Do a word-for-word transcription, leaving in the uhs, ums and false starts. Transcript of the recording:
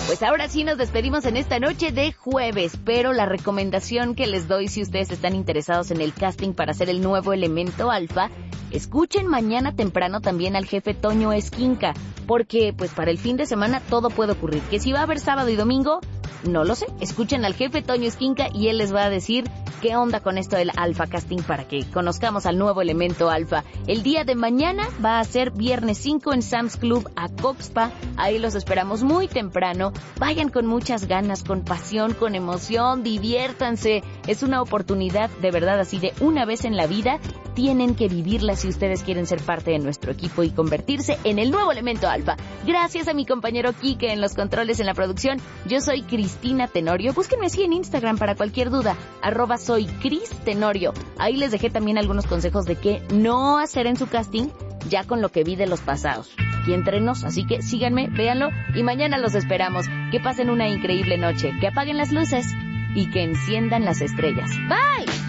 Pues ahora sí nos despedimos en esta noche de jueves, pero la recomendación que les doy si ustedes están interesados en el casting para ser el nuevo elemento alfa, escuchen mañana temprano también al jefe Toño Esquinca, porque pues para el fin de semana todo puede ocurrir. Que si va a haber sábado y domingo, no lo sé. Escuchen al jefe Toño Esquinca y él les va a decir qué onda con esto del alfa casting para que conozcamos al nuevo elemento alfa. El día de mañana va a ser viernes cinco en Sam's Club a Coxpa. Ahí los esperamos muy temprano. Vayan con muchas ganas, con pasión, con emoción, diviértanse. Es una oportunidad de verdad así de una vez en la vida. Tienen que vivirla si ustedes quieren ser parte de nuestro equipo y convertirse en el nuevo elemento alfa. Gracias a mi compañero Quique en los controles en la producción. Yo soy Cristina Tenorio. Búsquenme así en Instagram para cualquier duda. Arroba soy Cris Tenorio. Ahí les dejé también algunos consejos de qué no hacer en su casting, ya con lo que vi de los pasados. Aquí entre nos, así que síganme, véanlo y mañana los esperamos. Que pasen una increíble noche, que apaguen las luces y que enciendan las estrellas. ¡Bye!